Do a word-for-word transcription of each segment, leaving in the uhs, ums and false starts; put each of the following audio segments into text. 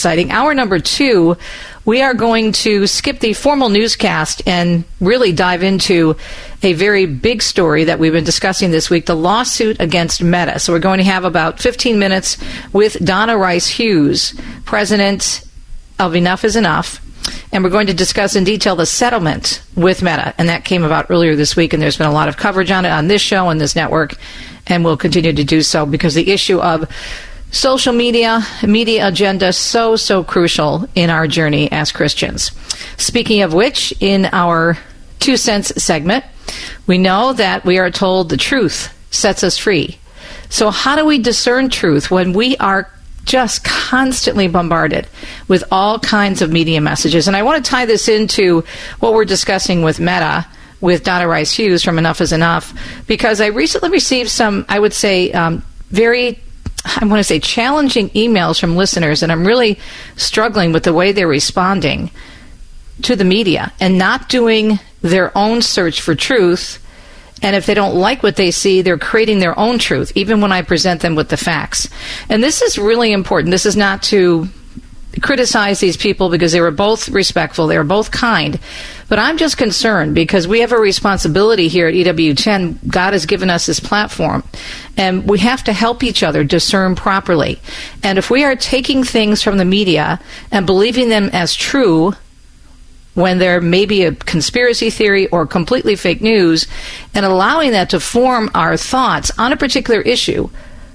exciting. Hour number two, we are going to skip the formal newscast and really dive into a very big story that we've been discussing this week, the lawsuit against Meta. So we're going to have about fifteen minutes with Donna Rice Hughes, president of Enough is Enough. And we're going to discuss in detail the settlement with Meta. And that came about earlier this week, and there's been a lot of coverage on it on this show and this network, and we'll continue to do so because the issue of social media, media agenda, so, so crucial in our journey as Christians. Speaking of which, in our Two Cents segment, we know that we are told the truth sets us free. So how do we discern truth when we are just constantly bombarded with all kinds of media messages? And I want to tie this into what we're discussing with Meta, with Donna Rice Hughes from Enough is Enough, because I recently received some, I would say, um, very, I want to say, challenging emails from listeners, and I'm really struggling with the way they're responding to the media and not doing their own search for truth. And if they don't like what they see, they're creating their own truth, even when I present them with the facts. And this is really important. This is not to criticize these people because they were both respectful. They were both kind. But I'm just concerned because we have a responsibility here at E W ten. God has given us this platform, and we have to help each other discern properly. And if we are taking things from the media and believing them as true, when there may be a conspiracy theory or completely fake news, and allowing that to form our thoughts on a particular issue,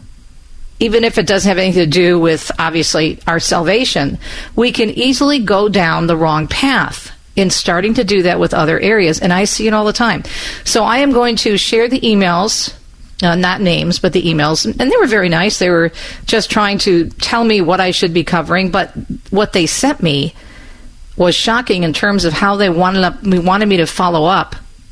even if it doesn't have anything to do with, obviously, our salvation, we can easily go down the wrong path in starting to do that with other areas. And I see it all the time. So I am going to share the emails, uh, not names, but the emails. And they were very nice. They were just trying to tell me what I should be covering. But what they sent me was shocking in terms of how they wanted, up, wanted me to follow up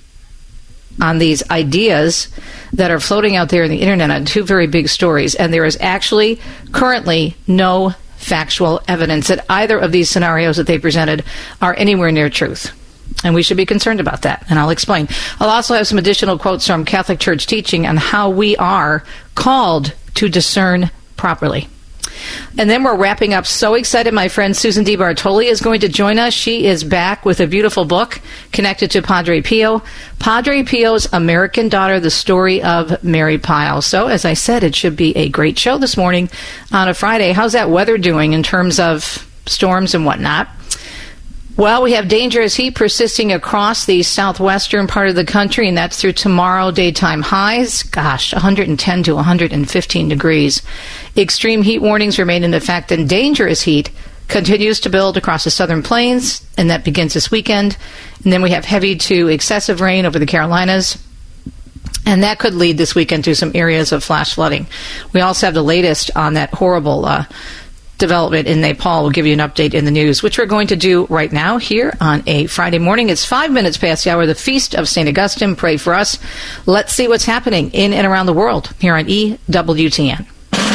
on these ideas that are floating out there in the internet on two very big stories. And there is actually currently no factual evidence that either of these scenarios that they presented are anywhere near truth. And we should be concerned about that. And I'll explain. I'll also have some additional quotes from Catholic Church teaching on how we are called to discern properly. And then we're wrapping up. So excited. My friend Susan DiBartoli is going to join us. She is back with a beautiful book connected to Padre Pio. Padre Pio's American Daughter, the story of Mary Pyle. So, as I said, it should be a great show this morning on a Friday. How's that weather doing in terms of storms and whatnot? Well, we have dangerous heat persisting across the southwestern part of the country, and that's through tomorrow. Daytime highs, gosh, one hundred ten to one hundred fifteen degrees. Extreme heat warnings remain in effect, and dangerous heat continues to build across the southern plains, and that begins this weekend. And then we have heavy to excessive rain over the Carolinas, and that could lead this weekend to some areas of flash flooding. We also have the latest on that horrible uh development in Nepal. We'll give you an update in the news, which we're going to do right now here on a Friday morning. It's five minutes past the hour, the Feast of Saint Augustine. Pray for us. Let's see what's happening in and around the world here on E W T N.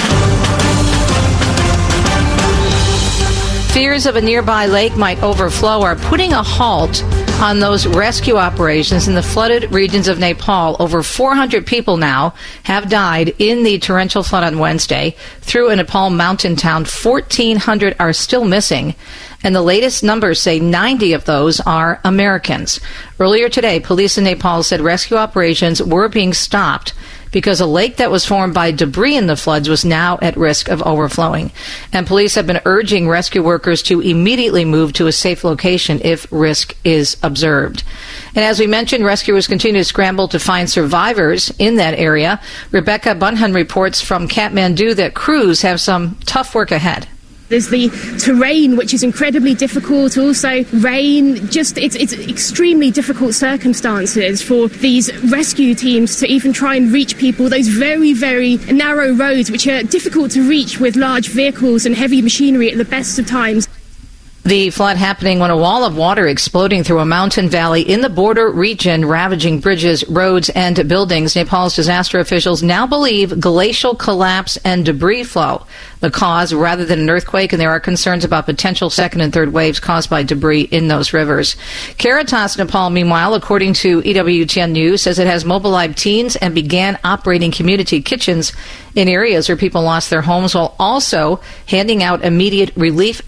Fears of a nearby lake might overflow are putting a halt on those rescue operations in the flooded regions of Nepal. Over four hundred people now have died in the torrential flood on Wednesday through a Nepal mountain town. fourteen hundred are still missing, and the latest numbers say ninety of those are Americans. Earlier today, police in Nepal said rescue operations were being stopped because a lake that was formed by debris in the floods was now at risk of overflowing. And police have been urging rescue workers to immediately move to a safe location if risk is observed. And as we mentioned, rescuers continue to scramble to find survivors in that area. Rebecca Bunhan reports from Kathmandu that crews have some tough work ahead. There's the terrain, which is incredibly difficult. Also, rain, just it's, it's extremely difficult circumstances for these rescue teams to even try and reach people. Those very, very narrow roads, which are difficult to reach with large vehicles and heavy machinery at the best of times. The flood happening when a wall of water exploding through a mountain valley in the border region, ravaging bridges, roads, and buildings. Nepal's disaster officials now believe glacial collapse and debris flow the cause rather than an earthquake, and there are concerns about potential second and third waves caused by debris in those rivers. Caritas Nepal, meanwhile, according to E W T N News, says it has mobilized teams and began operating community kitchens in areas where people lost their homes, while also handing out immediate relief